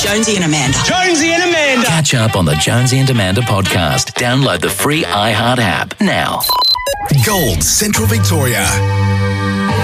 Jonesy and Amanda. Jonesy and Amanda. Catch up on the Jonesy and Amanda podcast. Download the free iHeart app now. Gold Central Victoria.